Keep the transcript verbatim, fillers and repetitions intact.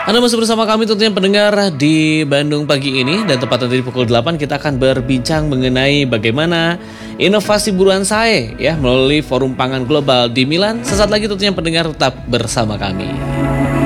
Anda masih bersama kami tentunya pendengar di Bandung pagi ini. Dan tepatnya di pukul delapan kita akan berbincang mengenai bagaimana inovasi buruan sae ya melalui Forum Pangan Global di Milan. Sesaat lagi tentunya pendengar tetap bersama kami.